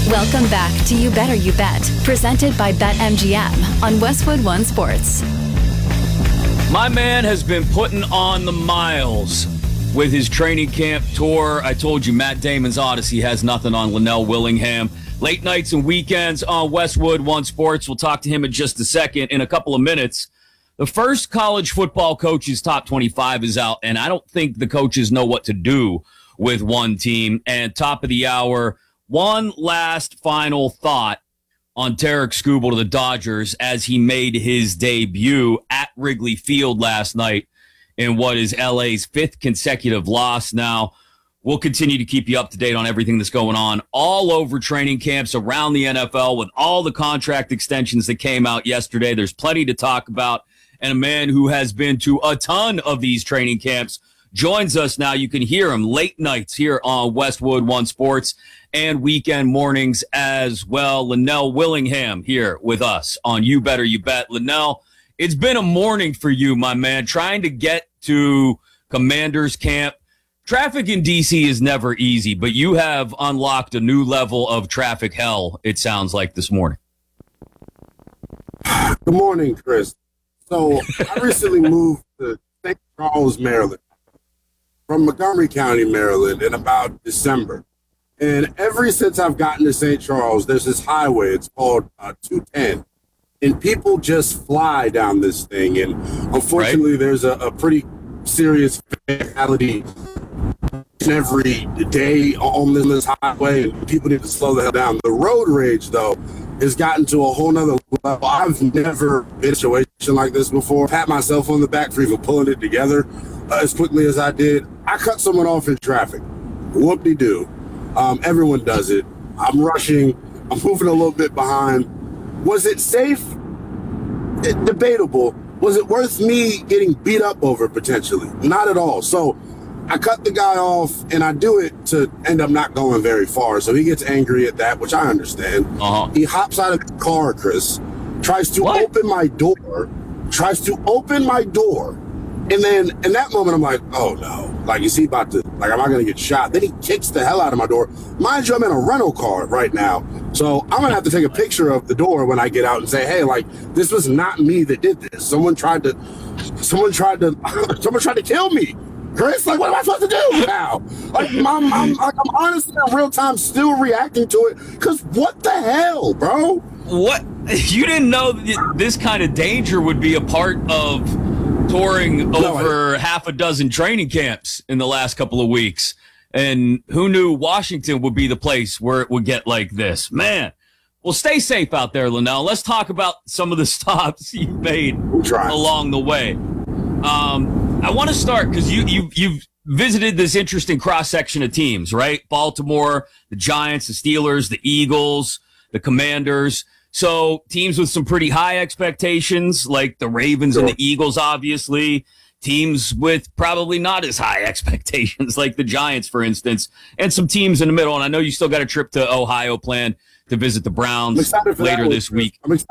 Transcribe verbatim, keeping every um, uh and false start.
Welcome back to You Better You Bet, presented by BetMGM on Westwood One Sports. My man has been putting on the miles with his training camp tour. I told you Matt Damon's Odyssey has nothing on Linnell Willingham. Late nights and weekends on Westwood One Sports. We'll talk to him in just a second. In a couple of minutes, the first college football coaches top twenty-five is out, and I don't think the coaches know what to do with one team. And top of the hour, one last final thought on Tarek Skubal to the Dodgers as he made his debut at Wrigley Field last night in what is L A's fifth consecutive loss. Now, we'll continue to keep you up to date on everything that's going on all over training camps around the N F L with all the contract extensions that came out yesterday. There's plenty to talk about. And a man who has been to a ton of these training camps joins us now. You can hear him late nights here on Westwood One Sports and weekend mornings as well. Linnell Willingham here with us on You Better You Bet. Linnell, it's been a morning for you, my man, trying to get to Commanders camp. Traffic in D C is never easy, but you have unlocked a new level of traffic hell, it sounds like, this morning. Good morning, Chris. So I recently moved to Saint Charles, Maryland, from Montgomery County, Maryland, in about December. And ever since I've gotten to Saint Charles, there's this highway. It's called uh, two ten. And people just fly down this thing. And unfortunately, right. there's a, a pretty serious fatality every day on this highway. And people need to slow the hell down. The road rage, though, has gotten to a whole nother level. I've never been in a situation like this before. Pat myself on the back for even pulling it together uh, as quickly as I did. I cut someone off in traffic. Whoop-de-doo. Um, everyone does it. I'm rushing. I'm moving a little bit behind. Was it safe? It, debatable. Was it worth me getting beat up over potentially? Not at all. So I cut the guy off, and I do it to end up not going very far. So he gets angry at that, which I understand. Uh-huh. He hops out of the car, Chris, tries to what? open my door, tries to open my door. And then in that moment, I'm like, oh, no. Like, is he about to, like, am I going to get shot? Then he kicks the hell out of my door. Mind you, I'm in a rental car right now. So I'm going to have to take a picture of the door when I get out and say, hey, like, this was not me that did this. Someone tried to, someone tried to, someone tried to kill me. Chris, like, what am I supposed to do now? Like, I'm, I'm, like, I'm honestly in real time still reacting to it because what the hell, bro? What? You didn't know that this kind of danger would be a part of touring over no, half a dozen training camps in the last couple of weeks. And who knew Washington would be the place where it would get like this? Man, well, stay safe out there, Linnell. Let's talk about some of the stops you made along the way. Um, I want to start because you, you, you've visited this interesting cross-section of teams, right? Baltimore, the Giants, the Steelers, the Eagles, the Commanders. So teams with some pretty high expectations, like the Ravens sure. and the Eagles, obviously. Teams with probably not as high expectations, like the Giants, for instance. And some teams in the middle. And I know you still got a trip to Ohio planned to visit the Browns later this week.